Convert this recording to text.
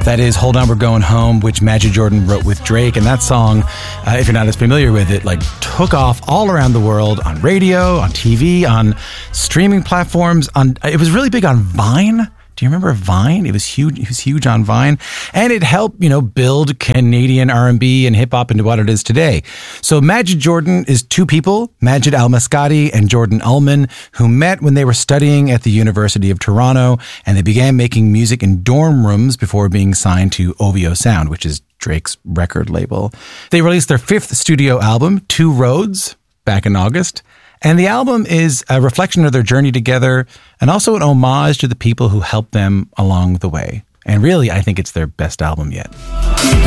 That is Hold On, We're Going Home, which Majid Jordan wrote with Drake. And that song, if you're not as familiar with it, like took off all around the world on radio, on TV, on streaming platforms. It was really big on Vine. Do you remember Vine? It was huge. It was huge on Vine, and it helped, build Canadian R&B and hip hop into what it is today. So Majid Jordan is two people, Majid Al-Mascati and Jordan Ullman, who met when they were studying at the University of Toronto, and they began making music in dorm rooms before being signed to OVO Sound, which is Drake's record label. They released their fifth studio album, Two Roads, back in August. And the album is a reflection of their journey together and also an homage to the people who helped them along the way. And really, I think it's their best album yet.